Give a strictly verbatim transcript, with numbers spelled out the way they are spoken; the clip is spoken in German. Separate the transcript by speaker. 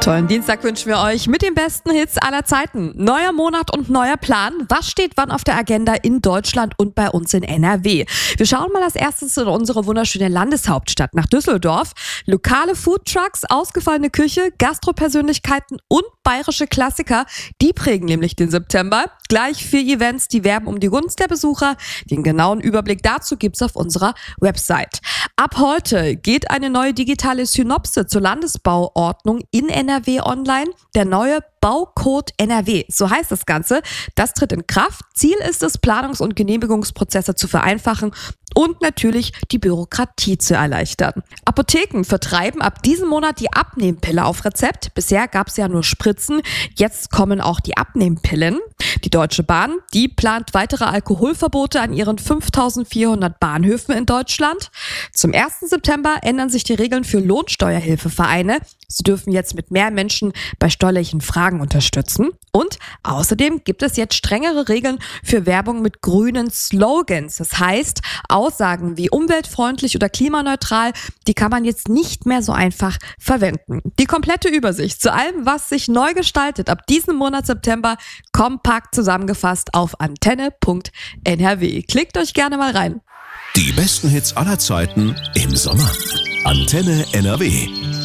Speaker 1: Tollen Dienstag wünschen wir euch mit den besten Hits aller Zeiten. Neuer Monat und neuer Plan. Was steht wann auf der Agenda in Deutschland und bei uns in N R W? Wir schauen mal als erstes in unsere wunderschöne Landeshauptstadt nach Düsseldorf. Lokale Foodtrucks, ausgefallene Küche, Gastropersönlichkeiten und bayerische Klassiker, die prägen nämlich den September. Gleich vier Events, die werben um die Gunst der Besucher. Den genauen Überblick dazu gibt's auf unserer Website. Ab heute geht eine neue digitale Synopse zur Landesbauordnung in N R W online. Der neue Baucode N R W, so heißt das Ganze. Das tritt in Kraft. Ziel ist es, Planungs- und Genehmigungsprozesse zu vereinfachen und natürlich die Bürokratie zu erleichtern. Apotheken vertreiben ab diesem Monat die Abnehmpille auf Rezept. Bisher gab es ja nur Spritzen, jetzt kommen auch die Abnehmpillen. Die Deutsche Bahn, die plant weitere Alkoholverbote an ihren fünftausendvierhundert Bahnhöfen in Deutschland. Zum ersten September ändern sich die Regeln für Lohnsteuerhilfevereine. Sie dürfen jetzt mit mehr Menschen bei steuerlichen Fragen unterstützen. Und außerdem gibt es jetzt strengere Regeln für Werbung mit grünen Slogans. Das heißt, Aussagen wie umweltfreundlich oder klimaneutral, die kann man jetzt nicht mehr so einfach verwenden. Die komplette Übersicht zu allem, was sich neu gestaltet ab diesem Monat September, kompakt zusammengefasst auf antenne punkt n r w. Klickt euch gerne mal rein.
Speaker 2: Die besten Hits aller Zeiten im Sommer. Antenne N R W.